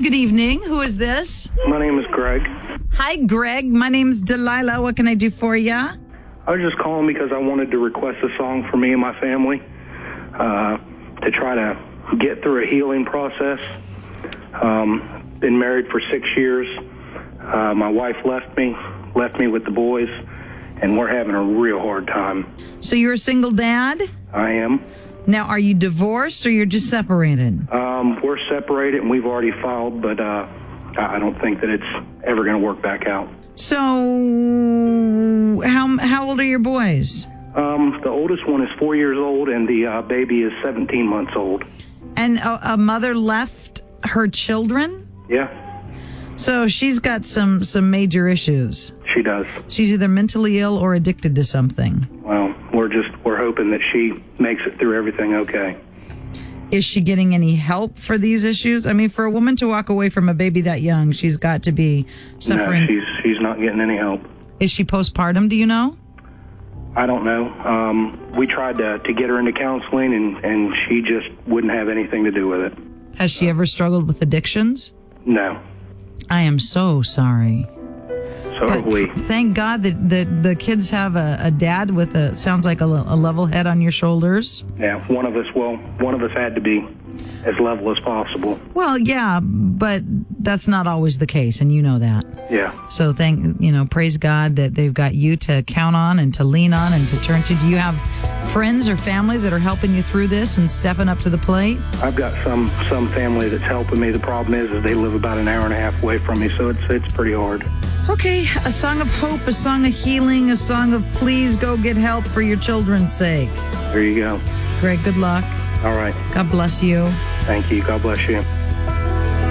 Good evening. Who is this? My name is Greg. Hi, Greg. My name's Delilah. What can I do for you? I was just calling because I wanted to request a song for me and my family to try to get through a healing process. Been married for 6 years. My wife left me with the boys, and we're having a real hard time. So you're a single dad? I am. Now, are you divorced or you're just separated? We're separated, and we've already filed, but I don't think that it's ever going to work back out. So, how old are your boys? The oldest one is 4 years old, and the baby is 17 months old. And a mother left her children? Yeah. So she's got some major issues. She does. She's either mentally ill or addicted to something. Well, we're hoping that she makes it through everything okay. Is she getting any help for these issues? I mean, for a woman to walk away from a baby that young, she's got to be suffering. No, she's not getting any help. Is she postpartum, do you know? I don't know. We tried to get her into counseling, and she just wouldn't have anything to do with it. Has she ever struggled with addictions? No. I am so sorry. So are we. Thank God that the kids have a dad with sounds like a level head on your shoulders. Yeah, one of us had to be as level as possible. Well, yeah, but that's not always the case, and you know that. Yeah. So praise God that they've got you to count on and to lean on and to turn to. Do you have friends or family that are helping you through this and stepping up to the plate? I've got some family that's helping me. The problem is they live about an hour and a half away from me, so it's pretty hard. Okay, a song of hope, a song of healing, a song of please go get help for your children's sake. There you go. Greg, good luck. All right. God bless you. Thank you. God bless you.